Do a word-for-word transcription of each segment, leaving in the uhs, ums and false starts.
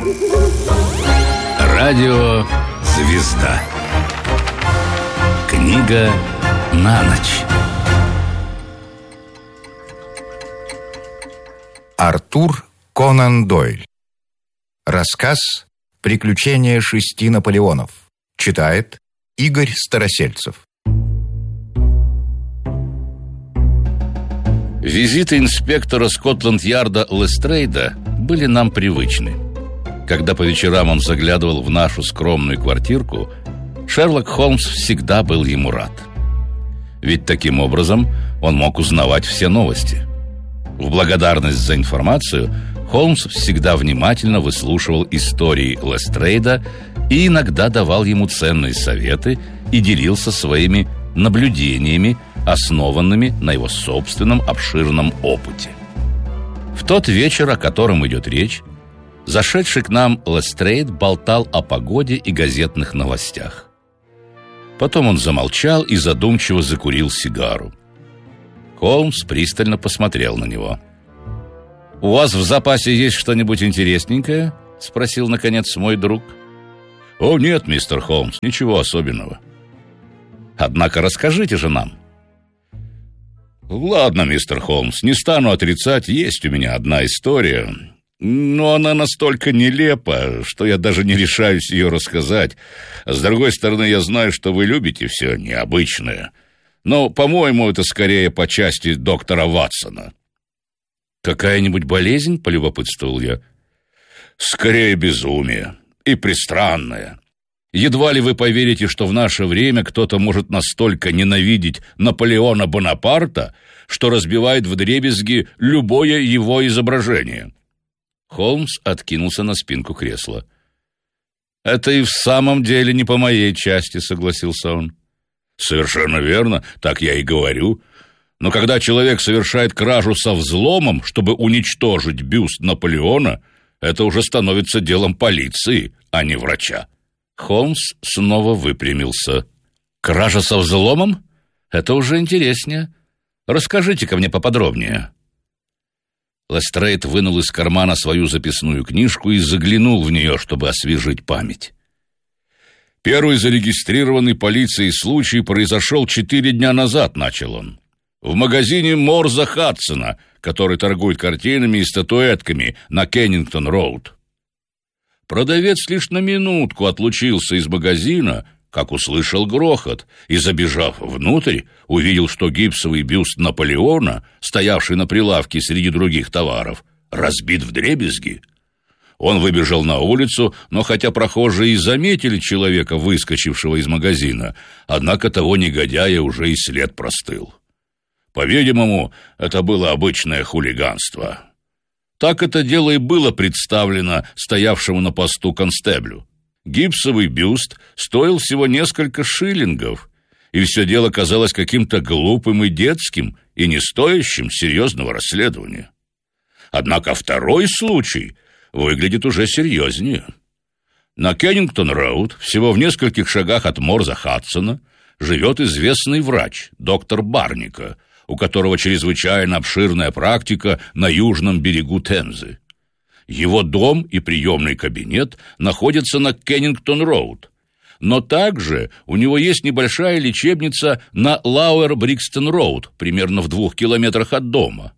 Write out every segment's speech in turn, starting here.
Радио «Звезда». Книга на ночь. Артур Конан Дойль. Рассказ «Приключения шести Наполеонов». Читает Игорь Старосельцев. Визиты инспектора Скотланд-Ярда Лестрейда были нам привычны. Когда по вечерам он заглядывал в нашу скромную квартирку, Шерлок Холмс всегда был ему рад. Ведь таким образом он мог узнавать все новости. В благодарность за информацию Холмс всегда внимательно выслушивал истории Лестрейда и иногда давал ему ценные советы и делился своими наблюдениями, основанными на его собственном обширном опыте. В тот вечер, о котором идет речь, зашедший к нам Лестрейд болтал о погоде и газетных новостях. Потом он замолчал и задумчиво закурил сигару. Холмс пристально посмотрел на него. «У вас в запасе есть что-нибудь интересненькое?» — спросил, наконец, мой друг. «О, нет, мистер Холмс, ничего особенного». «Однако расскажите же нам». «Ладно, мистер Холмс, не стану отрицать, есть у меня одна история, но она настолько нелепа, что я даже не решаюсь ее рассказать. А с другой стороны, я знаю, что вы любите все необычное. Но, по-моему, это скорее по части доктора Ватсона». «Какая-нибудь болезнь?» — полюбопытствовал я. «Скорее безумие. И пристранное. Едва ли вы поверите, что в наше время кто-то может настолько ненавидеть Наполеона Бонапарта, что разбивает вдребезги любое его изображение». Холмс откинулся на спинку кресла. «Это и в самом деле не по моей части», — согласился он. «Совершенно верно, так я и говорю. Но когда человек совершает кражу со взломом, чтобы уничтожить бюст Наполеона, это уже становится делом полиции, а не врача». Холмс снова выпрямился. «Кража со взломом? Это уже интереснее. Расскажите-ка мне поподробнее». Лестрейд вынул из кармана свою записную книжку и заглянул в нее, чтобы освежить память. «Первый зарегистрированный полицией случай произошел четыре дня назад», — начал он. «В магазине Морза Хадсона, который торгует картинами и статуэтками на Кеннингтон-роуд. Продавец лишь на минутку отлучился из магазина, как услышал грохот, и, забежав внутрь, увидел, что гипсовый бюст Наполеона, стоявший на прилавке среди других товаров, разбит вдребезги. Он выбежал на улицу, но хотя прохожие и заметили человека, выскочившего из магазина, однако того негодяя уже и след простыл. По-видимому, это было обычное хулиганство. Так это дело и было представлено стоявшему на посту констеблю. Гипсовый бюст стоил всего несколько шиллингов, и все дело казалось каким-то глупым и детским, и не стоящим серьезного расследования. Однако второй случай выглядит уже серьезнее. На Кеннингтон-роуд, всего в нескольких шагах от Морза Хадсона, живет известный врач, доктор Барника, у которого чрезвычайно обширная практика на южном берегу Темзы. Его дом и приемный кабинет находятся на Кеннингтон-роуд, но также у него есть небольшая лечебница на Лауэр-Брикстон-роуд, примерно в двух километрах от дома.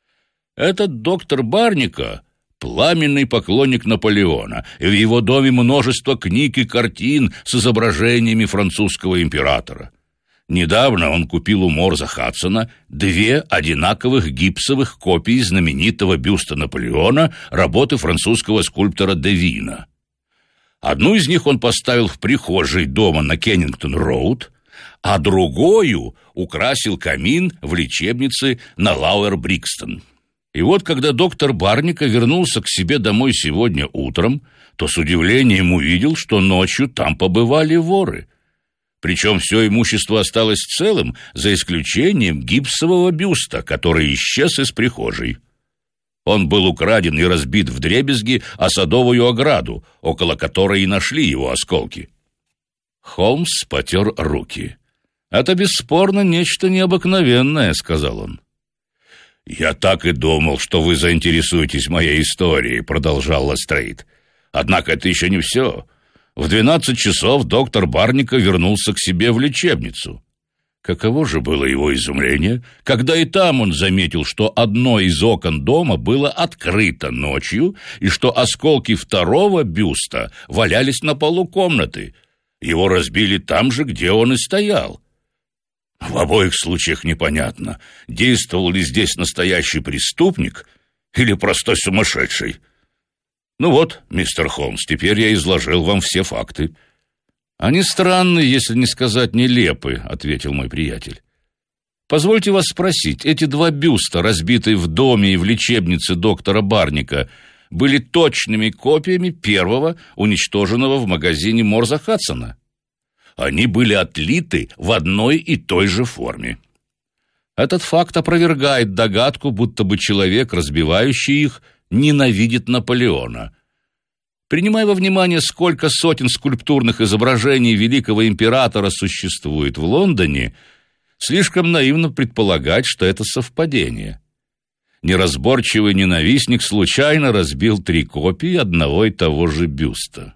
Этот доктор Барника – пламенный поклонник Наполеона, и в его доме множество книг и картин с изображениями французского императора. Недавно он купил у Морза Хадсона две одинаковых гипсовых копии знаменитого бюста Наполеона работы французского скульптора Девина. Одну из них он поставил в прихожей дома на Кеннингтон-роуд, а другую украсил камин в лечебнице на Лауэр-Брикстон. И вот, когда доктор Барника вернулся к себе домой сегодня утром, то с удивлением увидел, что ночью там побывали воры. Причем все имущество осталось целым, за исключением гипсового бюста, который исчез из прихожей. Он был украден и разбит вдребезги о садовую ограду, около которой и нашли его осколки. Холмс потер руки. «Это бесспорно нечто необыкновенное», — сказал он. «Я так и думал, что вы заинтересуетесь моей историей», — продолжал Лестрейд. Однако это еще не все. В двенадцать часов доктор Барника вернулся к себе в лечебницу. Каково же было его изумление, когда и там он заметил, что одно из окон дома было открыто ночью и что осколки второго бюста валялись на полу комнаты. Его разбили там же, где он и стоял. В обоих случаях непонятно, действовал ли здесь настоящий преступник или простой сумасшедший. Ну вот, мистер Холмс, теперь я изложил вам все факты. «Они странные, если не сказать нелепы», — ответил мой приятель. «Позвольте вас спросить, эти два бюста, разбитые в доме и в лечебнице доктора Барника, были точными копиями первого, уничтоженного в магазине Морза Хадсона?» «Они были отлиты в одной и той же форме». Этот факт опровергает догадку, будто бы человек, разбивающий их, ненавидит Наполеона. Принимая во внимание, сколько сотен скульптурных изображений великого императора существует в Лондоне, слишком наивно предполагать, что это совпадение. Неразборчивый ненавистник случайно разбил три копии одного и того же бюста.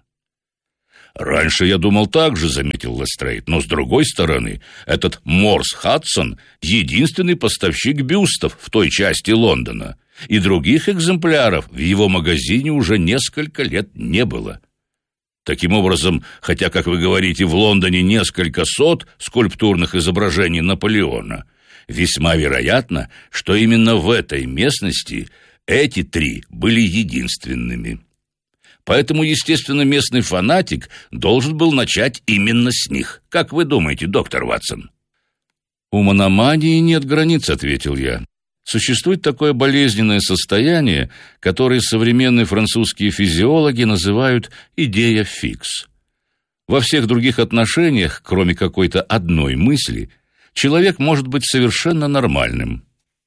«Раньше я думал так же», — заметил Лестрейд, «но с другой стороны, этот Морз Хадсон — единственный поставщик бюстов в той части Лондона, и других экземпляров в его магазине уже несколько лет не было. Таким образом, хотя, как вы говорите, в Лондоне несколько сот скульптурных изображений Наполеона, весьма вероятно, что именно в этой местности эти три были единственными. Поэтому, естественно, местный фанатик должен был начать именно с них. Как вы думаете, доктор Ватсон?» «У мономании нет границ», — ответил я. «Существует такое болезненное состояние, которое современные французские физиологи называют идея фикс. Во всех других отношениях, кроме какой-то одной мысли, человек может быть совершенно нормальным.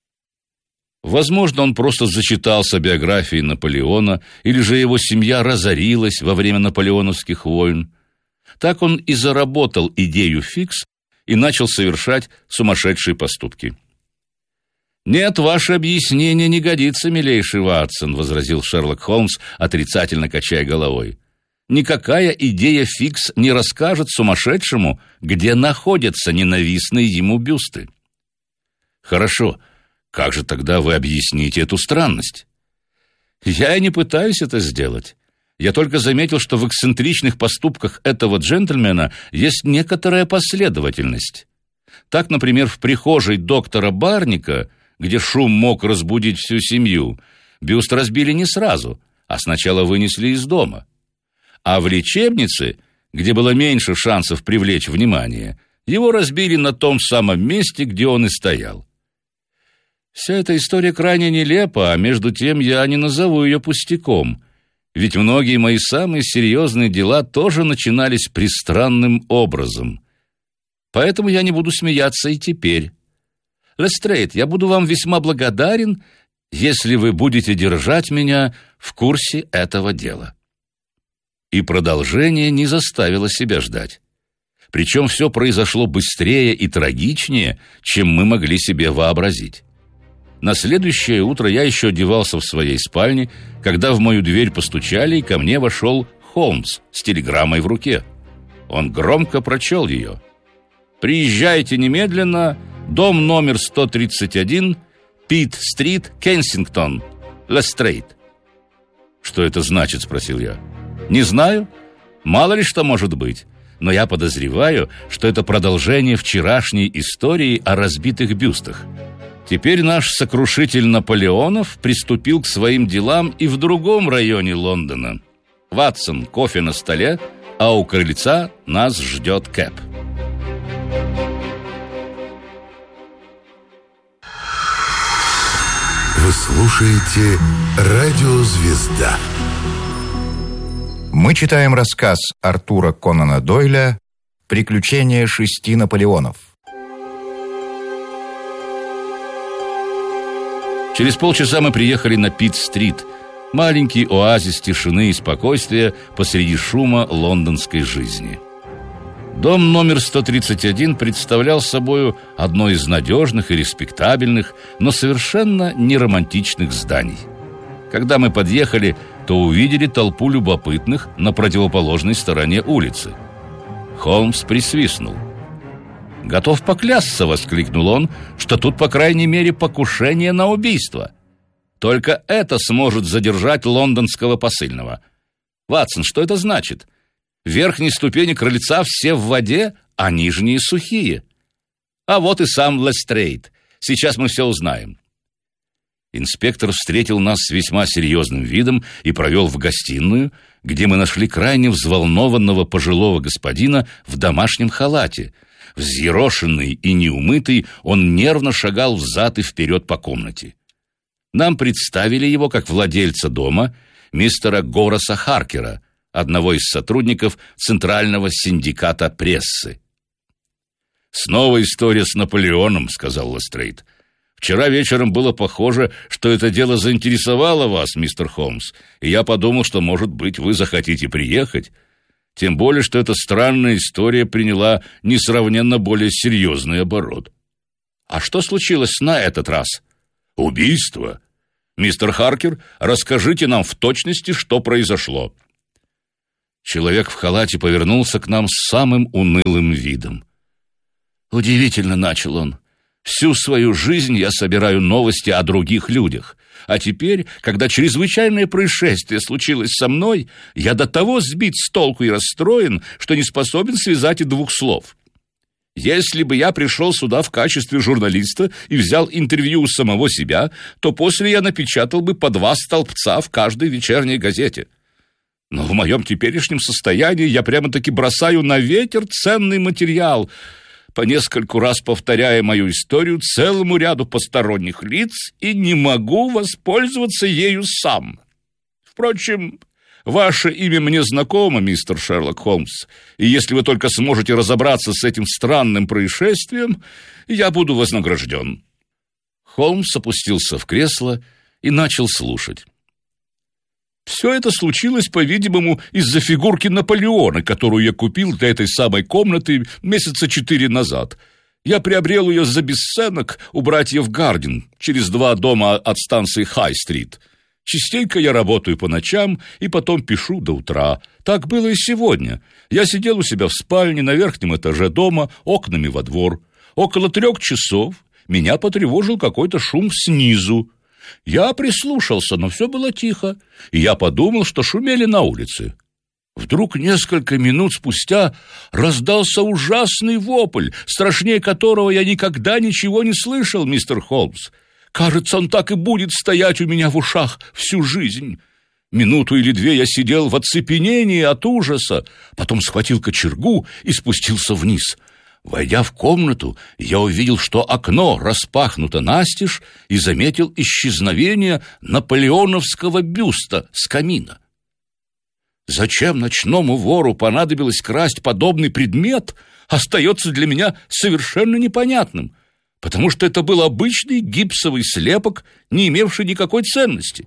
Возможно, он просто зачитался биографией Наполеона, или же его семья разорилась во время наполеоновских войн. Так он и заработал идею фикс и начал совершать сумасшедшие поступки». «Нет, ваше объяснение не годится, милейший Ватсон», — возразил Шерлок Холмс, отрицательно качая головой. «Никакая идея фикс не расскажет сумасшедшему, где находятся ненавистные ему бюсты». «Хорошо. Как же тогда вы объясните эту странность?» «Я и не пытаюсь это сделать. Я только заметил, что в эксцентричных поступках этого джентльмена есть некоторая последовательность. Так, например, в прихожей доктора Барника, где шум мог разбудить всю семью, бюст разбили не сразу, а сначала вынесли из дома. А в лечебнице, где было меньше шансов привлечь внимание, его разбили на том самом месте, где он и стоял. Вся эта история крайне нелепа, а между тем я не назову ее пустяком, ведь многие мои самые серьезные дела тоже начинались пристранным образом. Поэтому я не буду смеяться и теперь. Лестрейд, я буду вам весьма благодарен, если вы будете держать меня в курсе этого дела». И продолжение не заставило себя ждать. Причем все произошло быстрее и трагичнее, чем мы могли себе вообразить. На следующее утро я еще одевался в своей спальне, когда в мою дверь постучали, и ко мне вошел Холмс с телеграммой в руке. Он громко прочел ее. «Приезжайте немедленно, дом номер сто тридцать один, Питт-стрит, Кенсингтон, Лестрейд». «Что это значит?» — спросил я. «Не знаю. Мало ли что может быть. Но я подозреваю, что это продолжение вчерашней истории о разбитых бюстах. Теперь наш сокрушитель Наполеонов приступил к своим делам и в другом районе Лондона. Ватсон, кофе на столе, а у крыльца нас ждет Кэп». Вы слушаете «Радио Звезда». Мы читаем рассказ Артура Конана Дойля «Приключения шести Наполеонов». Через полчаса мы приехали на Питт-стрит, маленький оазис тишины и спокойствия посреди шума лондонской жизни. Дом номер сто тридцать один представлял собою одно из надежных и респектабельных, но совершенно не романтичных зданий. Когда мы подъехали, то увидели толпу любопытных на противоположной стороне улицы. Холмс присвистнул. «Готов поклясться», — воскликнул он, «что тут, по крайней мере, покушение на убийство. Только это сможет задержать лондонского посыльного. Ватсон, что это значит? Верхние ступени крыльца все в воде, а нижние сухие. А вот и сам Лестрейд. Сейчас мы все узнаем». Инспектор встретил нас с весьма серьезным видом и провел в гостиную, где мы нашли крайне взволнованного пожилого господина в домашнем халате. Взъерошенный и неумытый, он нервно шагал взад и вперед по комнате. Нам представили его как владельца дома, мистера Гораса Харкера, одного из сотрудников Центрального синдиката прессы. «Снова история с Наполеоном», — сказал Лестрейд. «Вчера вечером было похоже, что это дело заинтересовало вас, мистер Холмс, и я подумал, что, может быть, вы захотите приехать. Тем более, что эта странная история приняла несравненно более серьезный оборот». «А что случилось на этот раз?» «Убийство. Мистер Харкер, расскажите нам в точности, что произошло». Человек в халате повернулся к нам с самым унылым видом. «Удивительно», — начал он. «Всю свою жизнь я собираю новости о других людях. А теперь, когда чрезвычайное происшествие случилось со мной, я до того сбит с толку и расстроен, что не способен связать и двух слов. Если бы я пришел сюда в качестве журналиста и взял интервью у самого себя, то после я напечатал бы по два столбца в каждой вечерней газете. Но в моем теперешнем состоянии я прямо-таки бросаю на ветер ценный материал, по нескольку раз повторяя мою историю целому ряду посторонних лиц, и не могу воспользоваться ею сам. Впрочем, ваше имя мне знакомо, мистер Шерлок Холмс, и если вы только сможете разобраться с этим странным происшествием, я буду вознагражден». Холмс опустился в кресло и начал слушать. «Все это случилось, по-видимому, из-за фигурки Наполеона, которую я купил для этой самой комнаты месяца четыре назад. Я приобрел ее за бесценок у братьев Гардин, через два дома от станции Хай-стрит. Частенько я работаю по ночам и потом пишу до утра. Так было и сегодня. Я сидел у себя в спальне на верхнем этаже дома, окнами во двор. Около трех часов меня потревожил какой-то шум снизу. Я прислушался, но все было тихо, и я подумал, что шумели на улице. Вдруг несколько минут спустя раздался ужасный вопль, страшнее которого я никогда ничего не слышал, мистер Холмс. Кажется, он так и будет стоять у меня в ушах всю жизнь. Минуту или две я сидел в оцепенении от ужаса, потом схватил кочергу и спустился вниз. Войдя в комнату, я увидел, что окно распахнуто настежь, и заметил исчезновение наполеоновского бюста с камина. Зачем ночному вору понадобилось красть подобный предмет, остается для меня совершенно непонятным, потому что это был обычный гипсовый слепок, не имевший никакой ценности.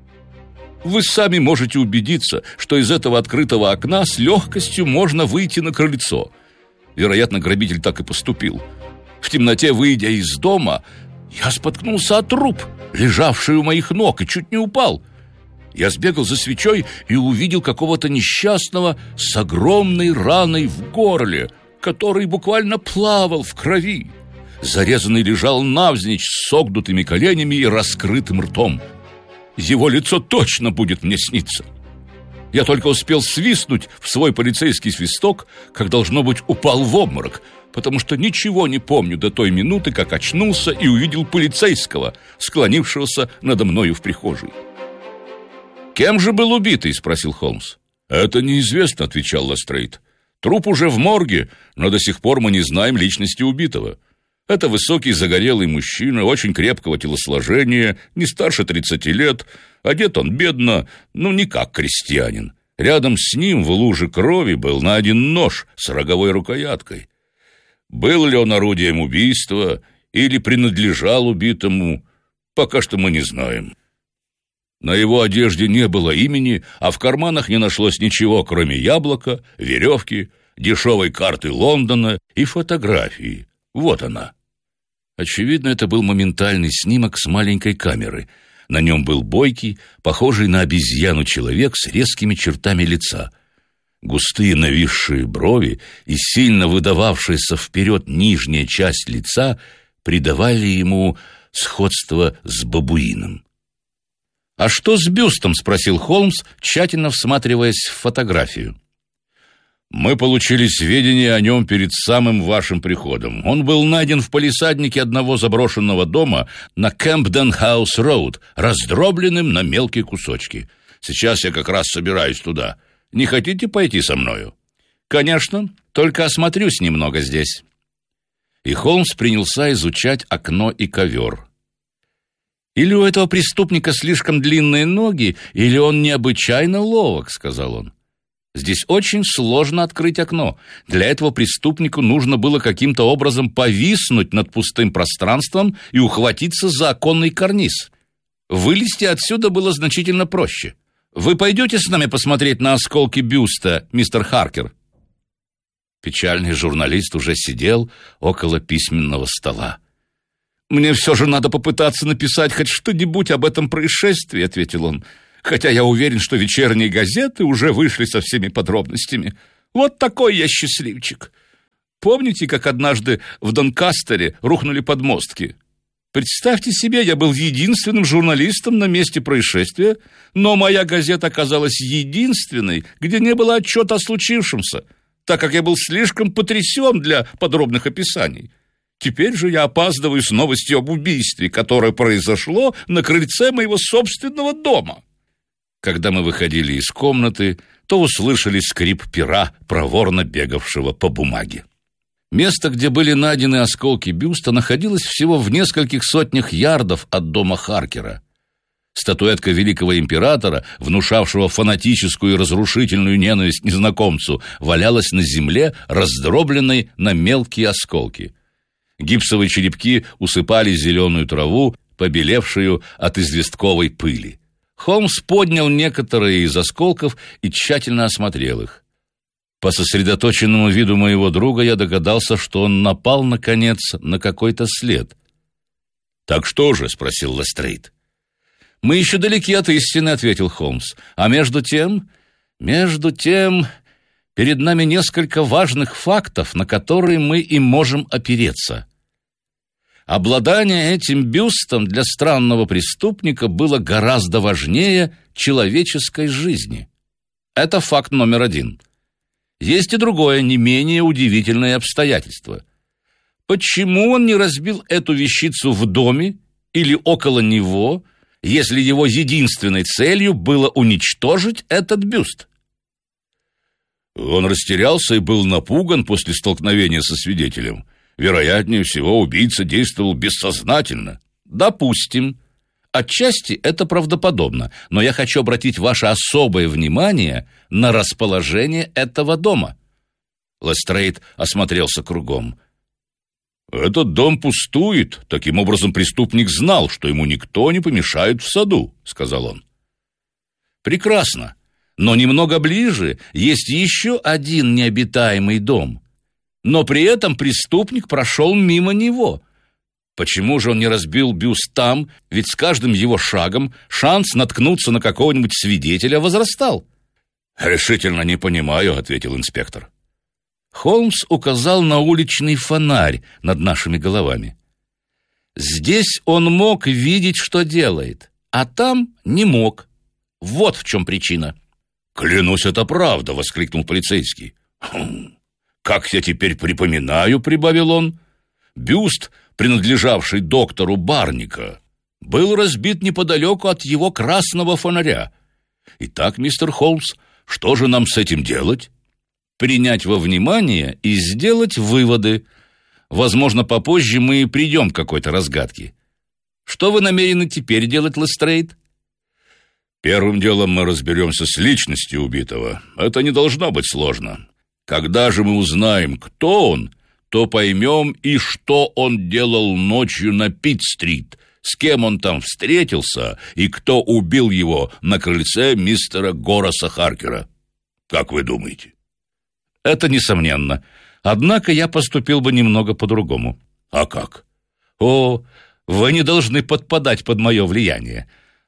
Вы сами можете убедиться, что из этого открытого окна с легкостью можно выйти на крыльцо. Вероятно, грабитель так и поступил. В темноте, выйдя из дома, я споткнулся о труп, лежавший у моих ног, и чуть не упал. Я сбегал за свечой и увидел какого-то несчастного с огромной раной в горле, который буквально плавал в крови. Зарезанный лежал навзничь с согнутыми коленями и раскрытым ртом. Его лицо точно будет мне сниться. Я только успел свистнуть в свой полицейский свисток, как, должно быть, упал в обморок, потому что ничего не помню до той минуты, как очнулся и увидел полицейского, склонившегося надо мною в прихожей. «Кем же был убитый?» — спросил Холмс. «Это неизвестно», — отвечал Лестрейд. «Труп уже в морге, но до сих пор мы не знаем личности убитого. Это высокий загорелый мужчина, очень крепкого телосложения, не старше тридцати лет. Одет он бедно, ну не как крестьянин. Рядом с ним в луже крови был найден нож с роговой рукояткой. Был ли он орудием убийства или принадлежал убитому, пока что мы не знаем. На его одежде не было имени, а в карманах не нашлось ничего, кроме яблока, веревки, дешевой карты Лондона и фотографии. Вот она». Очевидно, это был моментальный снимок с маленькой камеры. На нем был бойкий, похожий на обезьяну человек с резкими чертами лица. Густые нависшие брови и сильно выдававшаяся вперед нижняя часть лица придавали ему сходство с бабуином. «А что с бюстом?» — спросил Холмс, тщательно всматриваясь в фотографию. «Мы получили сведения о нем перед самым вашим приходом. Он был найден в палисаднике одного заброшенного дома на Кэмпден-хаус-роуд, раздробленным на мелкие кусочки. Сейчас я как раз собираюсь туда. Не хотите пойти со мною?» «Конечно, только осмотрюсь немного здесь». И Холмс принялся изучать окно и ковер. «Или у этого преступника слишком длинные ноги, или он необычайно ловок», — сказал он. «Здесь очень сложно открыть окно. Для этого преступнику нужно было каким-то образом повиснуть над пустым пространством и ухватиться за оконный карниз. Вылезти отсюда было значительно проще. Вы пойдете с нами посмотреть на осколки бюста, мистер Харкер?» Печальный журналист уже сидел около письменного стола. «Мне все же надо попытаться написать хоть что-нибудь об этом происшествии», — ответил он, «хотя я уверен, что вечерние газеты уже вышли со всеми подробностями. Вот такой я счастливчик. Помните, как однажды в Донкастере рухнули подмостки? Представьте себе, я был единственным журналистом на месте происшествия, но моя газета оказалась единственной, где не было отчета о случившемся, так как я был слишком потрясен для подробных описаний. Теперь же я опаздываю с новостью об убийстве, которое произошло на крыльце моего собственного дома». Когда мы выходили из комнаты, то услышали скрип пера, проворно бегавшего по бумаге. Место, где были найдены осколки бюста, находилось всего в нескольких сотнях ярдов от дома Харкера. Статуэтка великого императора, внушавшего фанатическую и разрушительную ненависть незнакомцу, валялась на земле, раздробленной на мелкие осколки. Гипсовые черепки усыпали зеленую траву, побелевшую от известковой пыли. Холмс поднял некоторые из осколков и тщательно осмотрел их. По сосредоточенному виду моего друга я догадался, что он напал, наконец, на какой-то след. «Так что же?» — спросил Лестрейд. «Мы еще далеки от истины», — ответил Холмс. «А между тем, между тем, перед нами несколько важных фактов, на которые мы и можем опереться. Обладание этим бюстом для странного преступника было гораздо важнее человеческой жизни. Это факт номер один. Есть и другое, не менее удивительное обстоятельство. Почему он не разбил эту вещицу в доме или около него, если его единственной целью было уничтожить этот бюст?» «Он растерялся и был напуган после столкновения со свидетелем. Вероятнее всего, убийца действовал бессознательно». «Допустим. Отчасти это правдоподобно, но я хочу обратить ваше особое внимание на расположение этого дома». Лестрейд осмотрелся кругом. «Этот дом пустует. Таким образом, преступник знал, что ему никто не помешает в саду», — сказал он. «Прекрасно. Но немного ближе есть еще один необитаемый дом. Но при этом преступник прошел мимо него. Почему же он не разбил бюст там, ведь с каждым его шагом шанс наткнуться на какого-нибудь свидетеля возрастал?» «Решительно не понимаю», — ответил инспектор. Холмс указал на уличный фонарь над нашими головами. «Здесь он мог видеть, что делает, а там не мог. Вот в чем причина». «Клянусь, это правда», — воскликнул полицейский. «Хм, как я теперь припоминаю», — прибавил он, «бюст, принадлежавший доктору Барника, был разбит неподалеку от его красного фонаря. Итак, мистер Холмс, что же нам с этим делать?» «Принять во внимание и сделать выводы. Возможно, попозже мы придем к какой-то разгадке. Что вы намерены теперь делать, Лестрейд?» «Первым делом мы разберемся с личностью убитого. Это не должно быть сложно. Когда же мы узнаем, кто он, то поймем и что он делал ночью на Питт-стрит, с кем он там встретился и кто убил его на крыльце мистера Гораса Харкера. Как вы думаете?» «Это несомненно. Однако я поступил бы немного по-другому». «А как?» «О, вы не должны подпадать под мое влияние.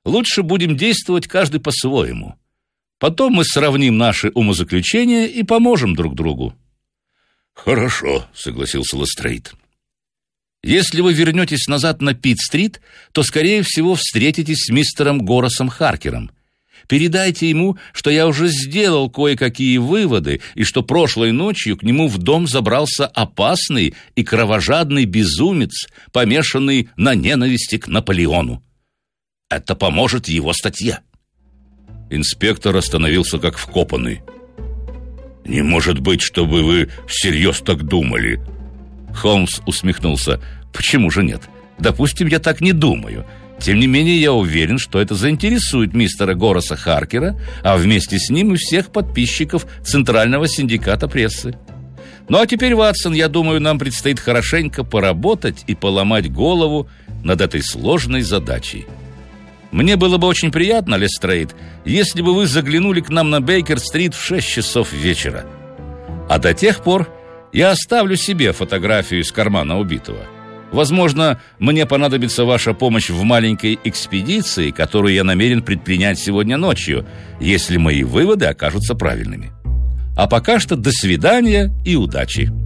Лучше будем действовать каждый по-своему. Потом мы сравним наши умозаключения и поможем друг другу». «Хорошо», — согласился Лестрейд. «Если вы вернетесь назад на Пит-стрит, то, скорее всего, встретитесь с мистером Горасом Харкером. Передайте ему, что я уже сделал кое-какие выводы, и что прошлой ночью к нему в дом забрался опасный и кровожадный безумец, помешанный на ненависти к Наполеону. Это поможет его статье». Инспектор остановился как вкопанный. «Не может быть, чтобы вы всерьез так думали». Холмс усмехнулся. «Почему же нет? Допустим, я так не думаю. Тем не менее, я уверен, что это заинтересует мистера Гораса Харкера, а вместе с ним и всех подписчиков Центрального синдиката прессы. Ну а теперь, Ватсон, я думаю, нам предстоит хорошенько поработать и поломать голову над этой сложной задачей. Мне было бы очень приятно, Лестрейд, если бы вы заглянули к нам на Бейкер-стрит в шесть часов вечера. А до тех пор я оставлю себе фотографию из кармана убитого. Возможно, мне понадобится ваша помощь в маленькой экспедиции, которую я намерен предпринять сегодня ночью, если мои выводы окажутся правильными. А пока что до свидания и удачи».